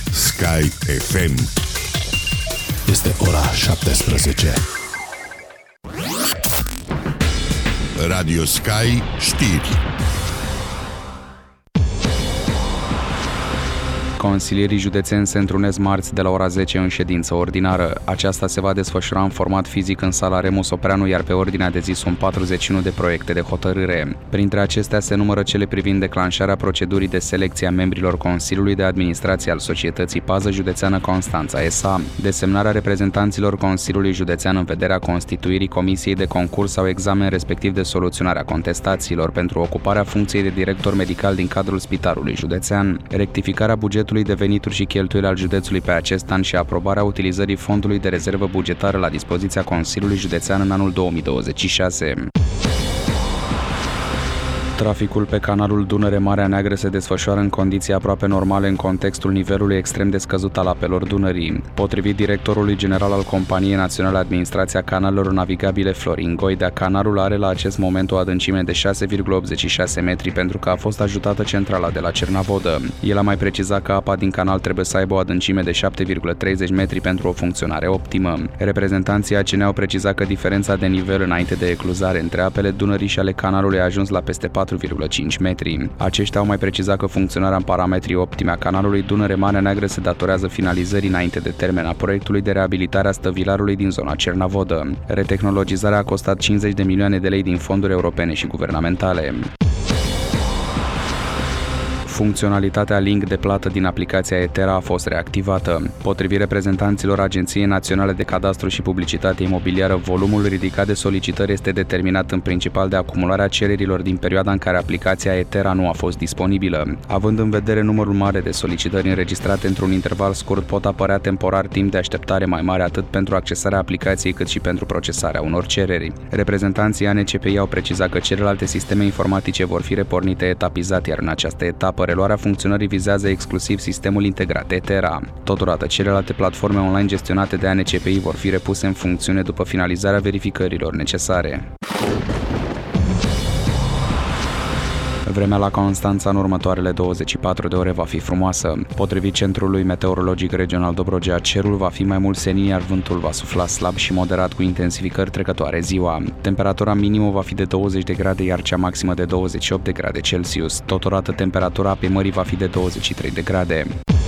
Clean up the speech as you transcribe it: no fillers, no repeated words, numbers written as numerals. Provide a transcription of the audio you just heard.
Sky FM. Este ora 17. Radio Sky știri. Consilierii județeni se întrunesc marți de la ora 10 în ședință ordinară. Aceasta se va desfășura în format fizic în sala Remus Opreanu, iar pe ordinea de zi sunt 41 de proiecte de hotărâre. Printre acestea se numără cele privind declanșarea procedurii de selecție a membrilor Consiliului de Administrație al Societății Pază Județeană Constanța S.A., desemnarea reprezentanților Consiliului Județean în vederea constituirii comisiei de concurs sau examen, respectiv de soluționarea contestațiilor pentru ocuparea funcției de director medical din cadrul Spitalului Județean, rectificarea bugetului de venituri și cheltuieli al județului pe acest an și aprobarea utilizării fondului de rezervă bugetară la dispoziția Consiliului Județean în anul 2026. Traficul pe canalul Dunăre-Marea Neagră se desfășoară în condiții aproape normale în contextul nivelului extrem de scăzut al apelor Dunării. Potrivit directorului general al Companiei Naționale Administrația Canalelor Navigabile Florin Goidea, canalul are la acest moment o adâncime de 6,86 metri pentru că a fost ajutată centrala de la Cernavodă. El a mai precizat că apa din canal trebuie să aibă o adâncime de 7,30 metri pentru o funcționare optimă. Reprezentanții ACN au precizat că diferența de nivel înainte de ecluzare între apele Dunării și ale canalului a ajuns la peste 4,5 metri. Aceștia au mai precizat că funcționarea în parametrii optime a canalului Dunăre-Marea Neagră se datorează finalizării înainte de termen a proiectului de reabilitare a stăvilarului din zona Cernavodă. Retehnologizarea a costat 50 de milioane de lei din fonduri europene și guvernamentale. Funcționalitatea link de plată din aplicația Etera a fost reactivată. Potrivit reprezentanților Agenției Naționale de Cadastru și Publicitate Imobiliară, volumul ridicat de solicitări este determinat în principal de acumularea cererilor din perioada în care aplicația Etera nu a fost disponibilă. Având în vedere numărul mare de solicitări înregistrate într-un interval scurt, pot apărea temporar timp de așteptare mai mare atât pentru accesarea aplicației cât și pentru procesarea unor cereri. Reprezentanții ANCPI au precizat că celelalte sisteme informatice vor fi repornite etapizat, iar în această etapă reluarea funcționării vizează exclusiv sistemul integrat Etera. Totodată, celelalte platforme online gestionate de ANCPI vor fi repuse în funcțiune după finalizarea verificărilor necesare. Vremea la Constanța în următoarele 24 de ore va fi frumoasă. Potrivit Centrului Meteorologic Regional Dobrogea, cerul va fi mai mult senin, iar vântul va sufla slab și moderat cu intensificări trecătoare ziua. Temperatura minimă va fi de 20 de grade, iar cea maximă de 28 de grade Celsius. Totodată, temperatura apei mării va fi de 23 de grade.